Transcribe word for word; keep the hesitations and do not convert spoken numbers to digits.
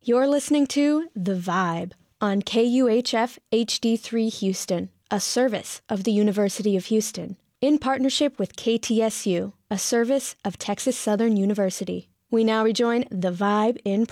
You're listening to The Vibe on K U H F H D three Houston, a service of the University of Houston, in partnership with K T S U, a service of Texas Southern University. We now rejoin The Vibe in